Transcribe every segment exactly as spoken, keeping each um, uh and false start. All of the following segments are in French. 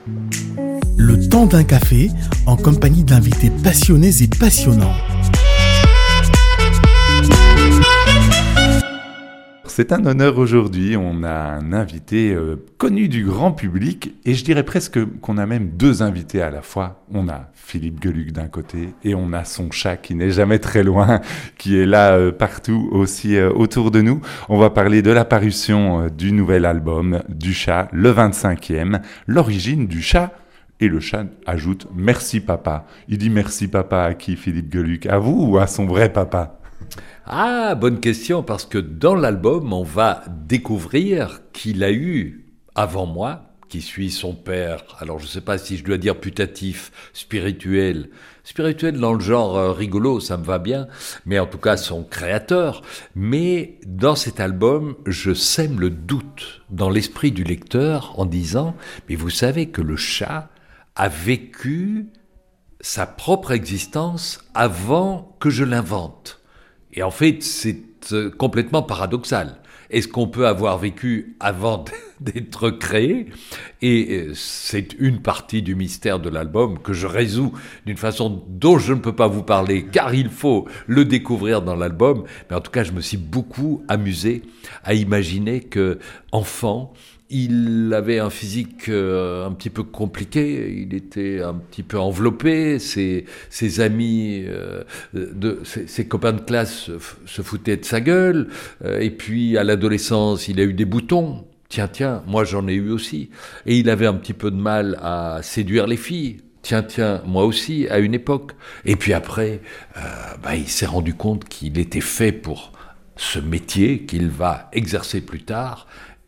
Le temps d'un café en compagnie d'invités passionnés et passionnants. C'est un honneur aujourd'hui, on a un invité euh, connu du grand public et je dirais presque qu'on a même deux invités à la fois. On a Philippe Geluck d'un côté et on a son chat qui n'est jamais très loin, qui est là euh, partout aussi euh, autour de nous. On va parler de la parution euh, du nouvel album du chat, le vingt-cinquième, l'origine du chat. Et le chat ajoute « Merci papa ». Il dit « Merci papa » à qui, Philippe Geluck? À vous ou à son vrai papa? Ah, bonne question, parce que dans l'album, on va découvrir qu'il a eu, avant moi, qui suis son père, alors je ne sais pas si je dois dire putatif, spirituel, spirituel dans le genre euh, rigolo, ça me va bien, mais en tout cas son créateur. Mais dans cet album, je sème le doute dans l'esprit du lecteur en disant « Mais vous savez que le chat a vécu sa propre existence avant que je l'invente ». Et en fait, c'est euh, complètement paradoxal. Est-ce qu'on peut avoir vécu avant d'être créé? Et euh, c'est une partie du mystère de l'album que je résous d'une façon dont je ne peux pas vous parler, car il faut le découvrir dans l'album. Mais en tout cas, je me suis beaucoup amusé à imaginer que, enfant, il avait un physique euh, un petit peu compliqué, il était un petit peu enveloppé, ses, ses amis, euh, de, ses, ses copains de classe se, se foutaient de sa gueule, euh, et puis à l'adolescence, il a eu des boutons. Tiens, tiens, moi j'en ai eu aussi. Et il avait un petit peu de mal à séduire les filles. Tiens, tiens, moi aussi, à une époque. Et puis après, euh, bah, il s'est rendu compte qu'il était fait pour ce métier qu'il va exercer plus tard.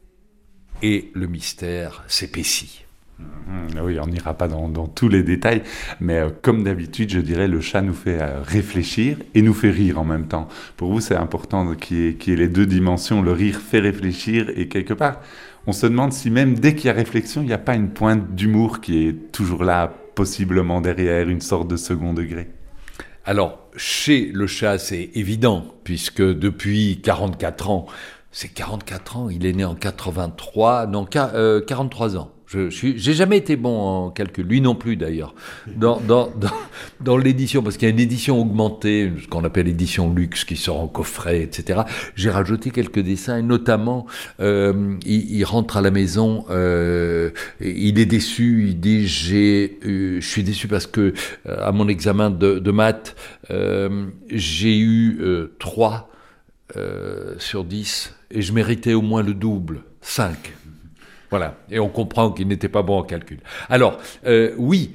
Et le mystère s'épaissit. Mmh, oui, on n'ira pas dans, dans tous les détails, mais euh, comme d'habitude, je dirais, le chat nous fait euh, réfléchir et nous fait rire en même temps. Pour vous, c'est important qu'il y ait, qu'il y ait les deux dimensions. Le rire fait réfléchir et quelque part, on se demande si même dès qu'il y a réflexion, il n'y a pas une pointe d'humour qui est toujours là, possiblement derrière, une sorte de second degré. Alors, chez le chat, c'est évident, puisque depuis quarante-quatre ans, c'est quarante-quatre ans, il est né en quatre-vingt-trois, non, euh, quarante-trois ans. Je suis, j'ai jamais été bon en calcul, lui non plus d'ailleurs, dans, dans, dans, dans l'édition, parce qu'il y a une édition augmentée, ce qu'on appelle l'édition luxe, qui sort en coffret, et cetera. J'ai rajouté quelques dessins, et notamment, euh, il, il rentre à la maison, euh, il est déçu, il dit, j'ai, euh, je suis déçu parce que, euh, à mon examen de, de maths, euh, j'ai eu euh, trois euh, sur dix, et je méritais au moins le double, cinq. Voilà, et on comprend qu'il n'était pas bon en calcul. Alors, euh, oui,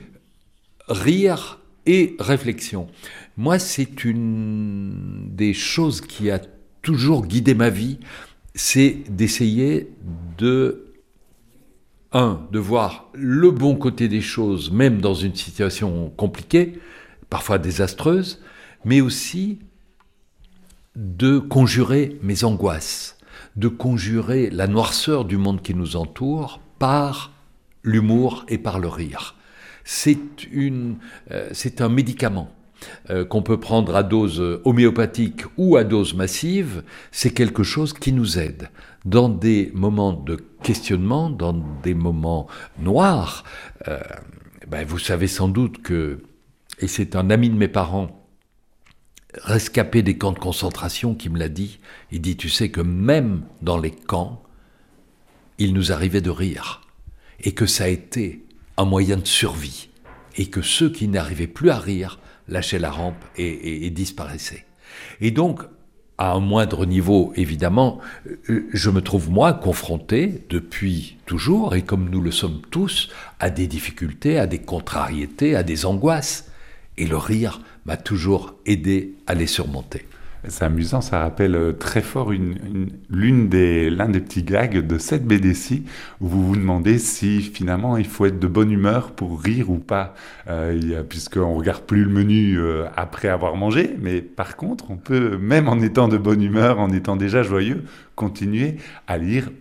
rire et réflexion. Moi, c'est une des choses qui a toujours guidé ma vie, c'est d'essayer de, un, de voir le bon côté des choses, même dans une situation compliquée, parfois désastreuse, mais aussi de conjurer mes angoisses, de conjurer la noirceur du monde qui nous entoure par l'humour et par le rire. C'est, une, euh, c'est un médicament euh, qu'on peut prendre à dose homéopathique ou à dose massive. C'est quelque chose qui nous aide dans des moments de questionnement, dans des moments noirs. Euh, ben vous savez sans doute que, et c'est un ami de mes parents, rescapé des camps de concentration, qui me l'a dit. Il dit, tu sais que même dans les camps, il nous arrivait de rire, et que ça a été un moyen de survie, et que ceux qui n'arrivaient plus à rire lâchaient la rampe et, et, et disparaissaient. Et donc, à un moindre niveau, évidemment, je me trouve, moi, confronté, depuis toujours, et comme nous le sommes tous, à des difficultés, à des contrariétés, à des angoisses. Et le rire m'a toujours aidé à les surmonter. C'est amusant, ça rappelle très fort une, une, l'une des, l'un des petits gags de cette B D-ci où vous vous demandez si finalement il faut être de bonne humeur pour rire ou pas, euh, puisqu'on ne regarde plus le menu euh, après avoir mangé, mais par contre on peut, même en étant de bonne humeur, en étant déjà joyeux, continuer à lire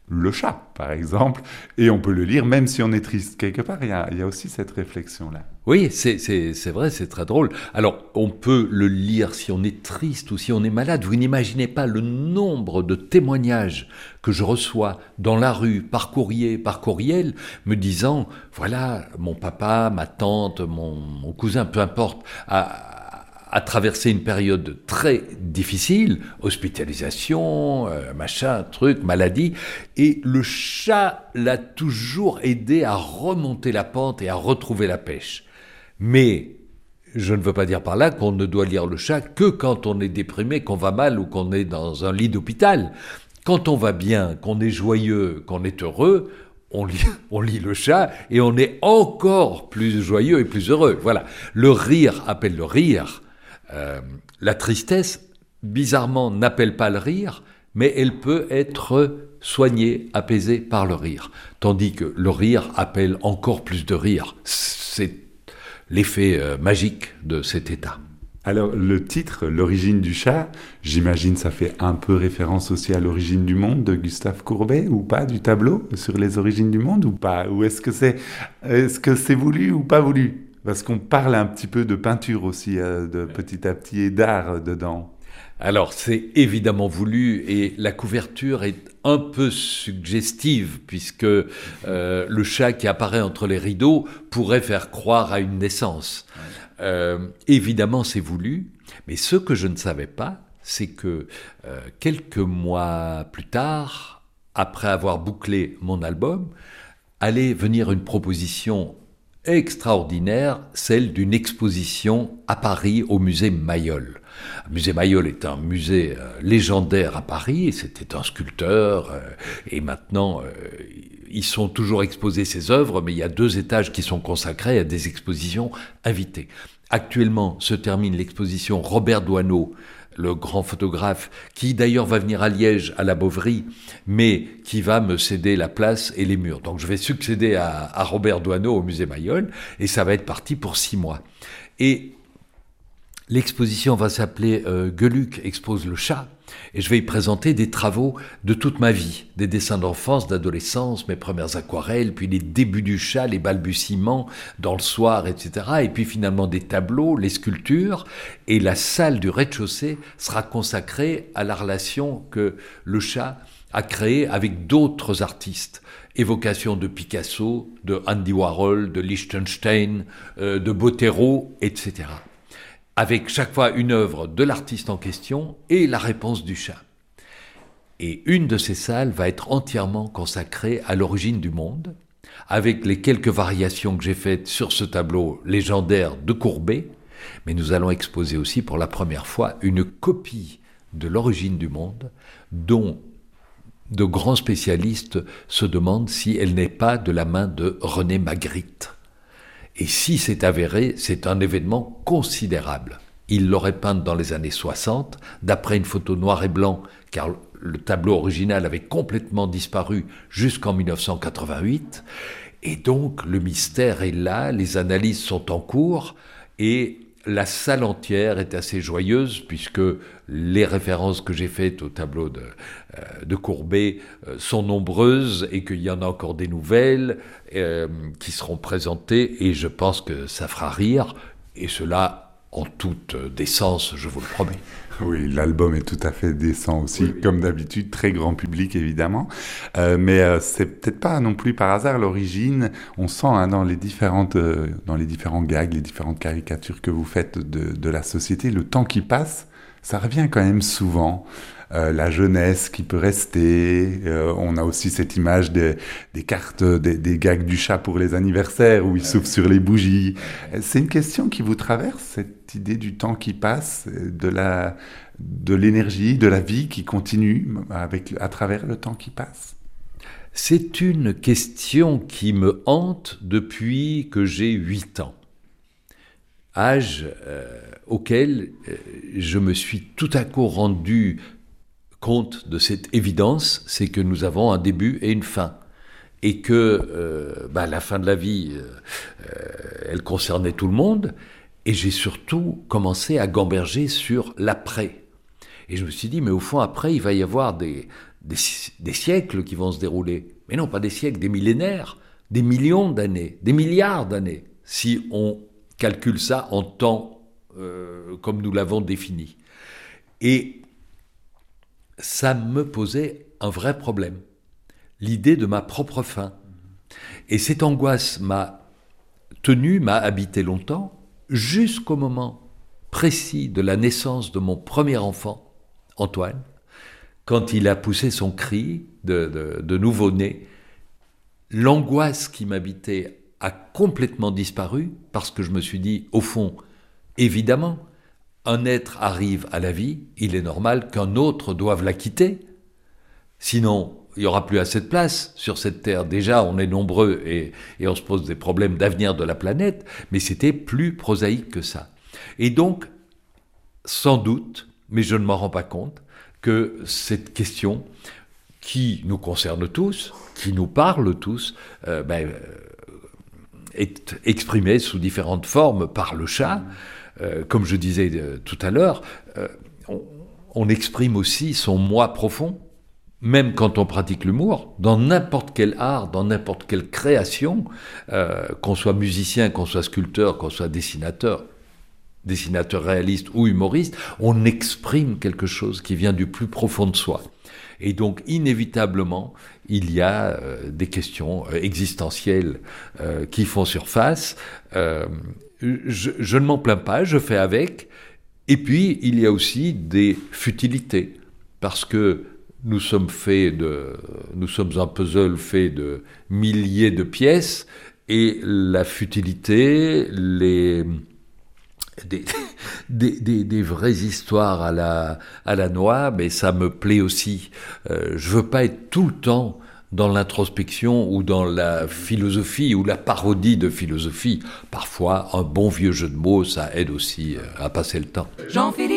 le chat, par exemple, et on peut le lire même si on est triste. Quelque part, il y a, il y a aussi cette réflexion-là. Oui, c'est, c'est, c'est vrai, c'est très drôle. Alors, on peut le lire si on est triste ou si on est malade. Vous n'imaginez pas le nombre de témoignages que je reçois dans la rue, par courrier, par courriel, me disant, voilà, mon papa, ma tante, mon, mon cousin, peu importe, a... a traversé une période très difficile, hospitalisation, euh, machin, truc, maladie, et le chat l'a toujours aidé à remonter la pente et à retrouver la pêche. Mais je ne veux pas dire par là qu'on ne doit lire le chat que quand on est déprimé, qu'on va mal ou qu'on est dans un lit d'hôpital. Quand on va bien, qu'on est joyeux, qu'on est heureux, On lit, on lit le chat et on est encore plus joyeux et plus heureux. Voilà. Le rire appelle le rire. Euh, la tristesse, bizarrement, n'appelle pas le rire, mais elle peut être soignée, apaisée par le rire. Tandis que le rire appelle encore plus de rire. C'est l'effet euh, magique de cet état. Alors, le titre, L'origine du chat, j'imagine ça fait un peu référence aussi à L'origine du monde de Gustave Courbet, ou pas, du tableau sur les origines du monde, ou pas? Ou est-ce que c'est, est-ce que c'est voulu ou pas voulu? Parce qu'on parle un petit peu de peinture aussi, euh, de petit à petit, et d'art euh, dedans. Alors, c'est évidemment voulu, et la couverture est un peu suggestive, puisque euh, le chat qui apparaît entre les rideaux pourrait faire croire à une naissance. Euh, évidemment, c'est voulu, mais ce que je ne savais pas, c'est que euh, quelques mois plus tard, après avoir bouclé mon album, allait venir une proposition extraordinaire, celle d'une exposition à Paris au musée Mayol. Le musée Mayol est un musée euh, légendaire à Paris, c'était un sculpteur, euh, et maintenant euh, ils sont toujours exposés ses œuvres, mais il y a deux étages qui sont consacrés à des expositions invitées. Actuellement se termine l'exposition Robert Doisneau, le grand photographe, qui d'ailleurs va venir à Liège, à la Bovary, mais qui va me céder la place et les murs. Donc je vais succéder à, à Robert Doisneau au musée Mayol, et ça va être parti pour six mois. Et l'exposition va s'appeler euh, Gueuluc expose le chat, et je vais y présenter des travaux de toute ma vie, des dessins d'enfance, d'adolescence, mes premières aquarelles, puis les débuts du chat, les balbutiements dans le soir, et cetera. Et puis finalement des tableaux, les sculptures, et la salle du rez-de-chaussée sera consacrée à la relation que le chat a créée avec d'autres artistes. Évocation de Picasso, de Andy Warhol, de Liechtenstein, euh, de Botero, et cetera. Avec chaque fois une œuvre de l'artiste en question et la réponse du chat. Et une de ces salles va être entièrement consacrée à l'origine du monde, avec les quelques variations que j'ai faites sur ce tableau légendaire de Courbet, mais nous allons exposer aussi pour la première fois une copie de l'origine du monde, dont de grands spécialistes se demandent si elle n'est pas de la main de René Magritte. Et si c'est avéré, c'est un événement considérable. Il l'aurait peinte dans les années soixante, d'après une photo noir et blanc, car le tableau original avait complètement disparu jusqu'en dix-neuf cent quatre-vingt-huit. Et donc, le mystère est là, les analyses sont en cours, et la salle entière est assez joyeuse, puisque les références que j'ai faites au tableau de, euh, de Courbet euh, sont nombreuses, et qu'il y en a encore des nouvelles euh, qui seront présentées, et je pense que ça fera rire, et cela en toute décence, je vous le promets. Oui, l'album est tout à fait décent aussi, oui, oui. Comme d'habitude, très grand public évidemment. Euh, mais euh, c'est peut-être pas non plus par hasard l'origine. On sent hein, dans les différentes, euh, dans les différents gags, les différentes caricatures que vous faites de, de la société, le temps qui passe, ça revient quand même souvent. Euh, la jeunesse qui peut rester. Euh, on a aussi cette image des, des cartes, des, des gags du chat pour les anniversaires où il souffle sur les bougies. C'est une question qui vous traverse, cette idée du temps qui passe, de la, de l'énergie, de la vie qui continue avec, à travers le temps qui passe. C'est une question qui me hante depuis que j'ai huit ans. Âge euh, auquel euh, je me suis tout à coup rendu compte de cette évidence, c'est que nous avons un début et une fin. Et que euh, bah, la fin de la vie, euh, elle concernait tout le monde. Et j'ai surtout commencé à gamberger sur l'après. Et je me suis dit, mais au fond, après, il va y avoir des, des, des siècles qui vont se dérouler. Mais non, pas des siècles, des millénaires, des millions d'années, des milliards d'années, si on calcule ça en temps euh, comme nous l'avons défini. Et ça me posait un vrai problème, l'idée de ma propre fin. Et cette angoisse m'a tenu, m'a habité longtemps, jusqu'au moment précis de la naissance de mon premier enfant, Antoine, quand il a poussé son cri de, de, de nouveau-né. L'angoisse qui m'habitait a complètement disparu, parce que je me suis dit, au fond, évidemment, un être arrive à la vie, il est normal qu'un autre doive la quitter. Sinon, il n'y aura plus assez de place sur cette terre. Déjà, on est nombreux et, et on se pose des problèmes d'avenir de la planète, mais c'était plus prosaïque que ça. Et donc, sans doute, mais je ne m'en rends pas compte, que cette question qui nous concerne tous, qui nous parle tous, euh, ben, est exprimée sous différentes formes par le chat. Euh, comme je disais euh, tout à l'heure, euh, on, on exprime aussi son moi profond, même quand on pratique l'humour, dans n'importe quel art, dans n'importe quelle création, euh, qu'on soit musicien, qu'on soit sculpteur, qu'on soit dessinateur, dessinateur réaliste ou humoriste, on exprime quelque chose qui vient du plus profond de soi. Et donc, inévitablement, il y a euh, des questions euh, existentielles euh, qui font surface. Euh, je, je ne m'en plains pas, je fais avec. Et puis, il y a aussi des futilités, parce que nous sommes faits de, nous sommes un puzzle fait de milliers de pièces, et la futilité, les Des, des, des, des vraies histoires à la, à la noix, mais ça me plaît aussi. Euh, je veux pas être tout le temps dans l'introspection ou dans la philosophie ou la parodie de philosophie. Parfois, un bon vieux jeu de mots, ça aide aussi à passer le temps. Jean-Philippe